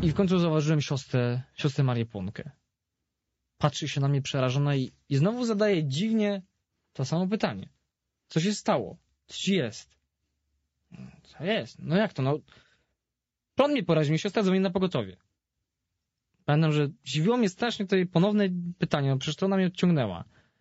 I w końcu zauważyłem siostrę Marię Płonkę. Patrzy się na mnie przerażona i znowu zadaje dziwnie to samo pytanie. Co się stało? Co ci jest? Co jest? No jak to? No, prąd mnie poraził, mi siostra dzwoni na pogotowie. Pamiętam, że dziwiło mnie strasznie to jej ponowne pytanie, no przecież to ona mnie odciągnęła.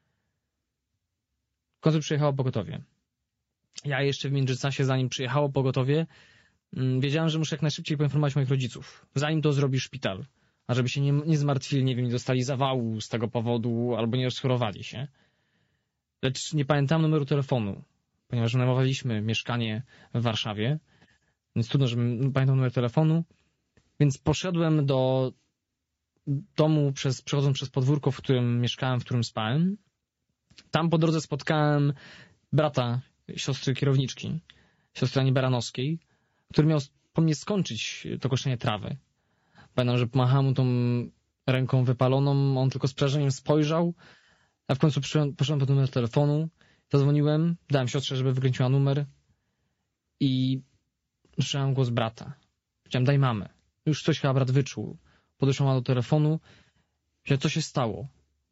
W końcu przyjechało pogotowie. Ja jeszcze w międzyczasie, zanim przyjechało pogotowie, wiedziałem, że muszę jak najszybciej poinformować moich rodziców, zanim to zrobi szpital. A żeby się nie zmartwili, nie wiem, nie dostali zawału z tego powodu, albo nie rozchorowali się. Lecz nie pamiętam numeru telefonu, ponieważ wynajmowaliśmy mieszkanie w Warszawie, więc trudno, żebym pamiętał numer telefonu. Więc poszedłem do domu, przechodząc przez podwórko, w którym mieszkałem, w którym spałem. Tam po drodze spotkałem brata siostry kierowniczki, siostry Ani Baranowskiej, który miał po mnie skończyć to koszenie trawy. Pamiętam, że pomachałem mu tą ręką wypaloną, on tylko z przerażeniem spojrzał, a w końcu poszedłem po numer telefonu, zadzwoniłem, dałem siostrze, żeby wykręciła numer i słyszałem głos brata. Powiedziałem, daj mamę. Już coś chyba brat wyczuł. Podeszła do telefonu, że co się stało.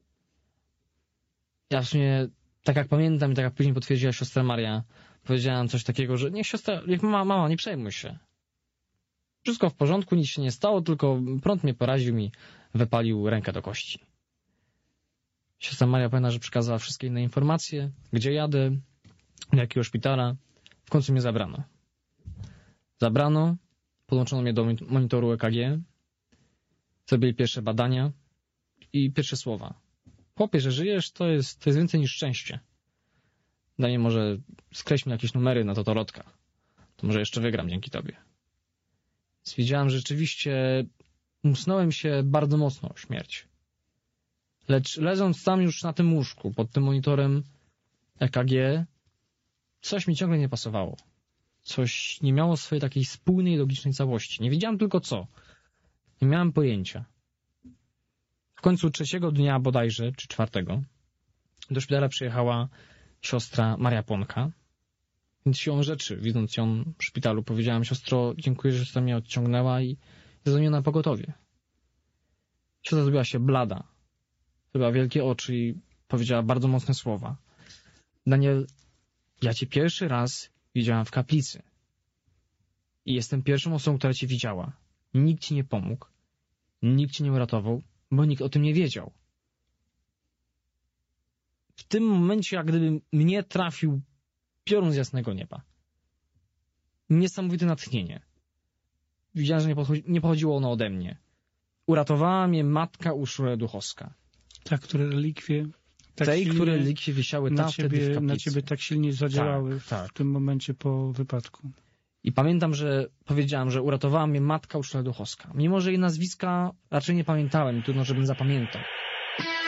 Ja w sumie, tak jak pamiętam i tak jak później potwierdziła siostra Maria, powiedziałem coś takiego, że niech mama, nie przejmuj się. Wszystko w porządku, nic się nie stało, tylko prąd mnie poraził i wypalił rękę do kości. Siostra Maria pamięta, że przekazała wszystkie inne informacje, gdzie jadę, do jakiego szpitala. W końcu mnie zabrano, podłączono mnie do monitoru EKG, zrobili pierwsze badania i pierwsze słowa. Chłopie, że żyjesz, to jest więcej niż szczęście. Danie, może skreśl mi jakieś numery na totolotkach. To może jeszcze wygram dzięki tobie. Więc wiedziałem, że rzeczywiście musnąłem się bardzo mocno o śmierć. Lecz leżąc tam już na tym łóżku, pod tym monitorem EKG, coś mi ciągle nie pasowało. Coś nie miało swojej takiej spójnej, logicznej całości. Nie wiedziałem tylko co. Nie miałem pojęcia. W końcu 3. dnia bodajże, czy 4, do szpitala przyjechała siostra Maria Płonka. Więc siłą rzeczy, widząc ją w szpitalu, powiedziałem, siostro, dziękuję, że siostra mnie odciągnęła i zadzwoniła na pogotowie. Siostra zrobiła się blada. Zrobiła wielkie oczy i powiedziała bardzo mocne słowa. Daniel, ja cię pierwszy raz widziałam w kaplicy. I jestem pierwszą osobą, która cię widziała. Nikt ci nie pomógł. Nikt cię nie uratował, bo nikt o tym nie wiedział. W tym momencie, jak gdyby mnie trafił piorun z jasnego nieba. Niesamowite natchnienie. Widziałem, że nie pochodziło ono ode mnie. Uratowała mnie matka Urszula Duchowska. Ta, które relikwie... które relikwie wisiały tam wtedy w kaplicy. Na ciebie tak silnie zadziałały tak. W tym momencie po wypadku. I pamiętam, że powiedziałem, że uratowała mnie matka Urszula Duchowska. Mimo że jej nazwiska raczej nie pamiętałem, trudno, żebym zapamiętał.